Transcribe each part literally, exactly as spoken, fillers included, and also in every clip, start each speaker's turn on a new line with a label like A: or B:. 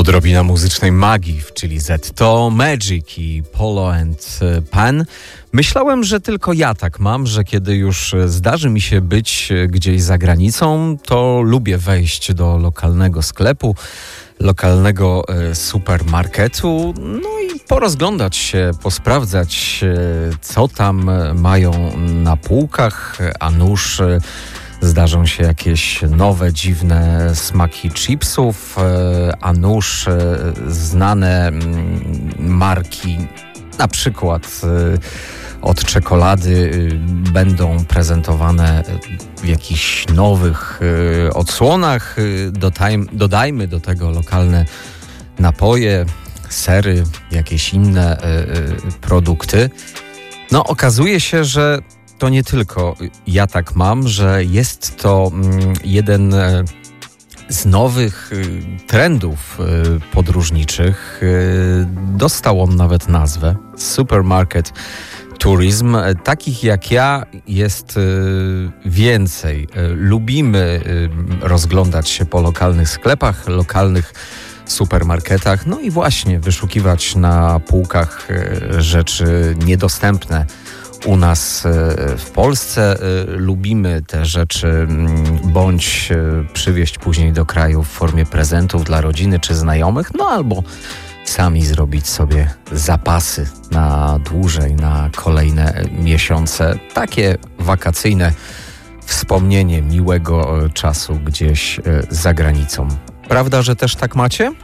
A: Odrobina muzycznej magii w Chili Z to Magic i Polo and Pan. Myślałem, że tylko ja tak mam, że kiedy już zdarzy mi się być gdzieś za granicą, to lubię wejść do lokalnego sklepu, lokalnego supermarketu, no i porozglądać się, posprawdzać, co tam mają na półkach, a nuż zdarzą się jakieś nowe, dziwne smaki chipsów, a nuż znane marki, na przykład od czekolady, będą prezentowane w jakichś nowych odsłonach. Dodajmy, dodajmy do tego lokalne napoje, sery, jakieś inne produkty. No, okazuje się, że to nie tylko ja tak mam, że jest to jeden z nowych trendów podróżniczych. Dostał on nawet nazwę Supermarket Tourism. Takich jak ja jest więcej. Lubimy rozglądać się po lokalnych sklepach, lokalnych supermarketach, no i właśnie wyszukiwać na półkach rzeczy niedostępne u nas w Polsce. Lubimy te rzeczy bądź przywieźć później do kraju w formie prezentów dla rodziny czy znajomych, no albo sami zrobić sobie zapasy na dłużej, na kolejne miesiące. Takie wakacyjne wspomnienie miłego czasu gdzieś za granicą. Prawda, że też tak macie?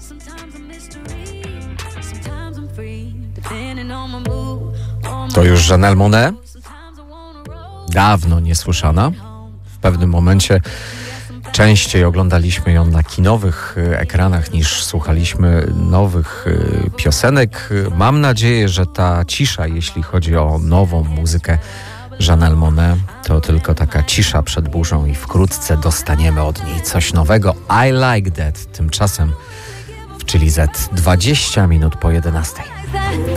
A: To już Janelle Monáe, dawno niesłyszana. W pewnym momencie częściej oglądaliśmy ją na kinowych ekranach niż słuchaliśmy nowych piosenek. Mam nadzieję, że ta cisza, jeśli chodzi o nową muzykę Janelle Monáe, to tylko taka cisza przed burzą i wkrótce dostaniemy od niej coś nowego. I Like That. Tymczasem w Chili Z dwadzieścia minut po jedenastej.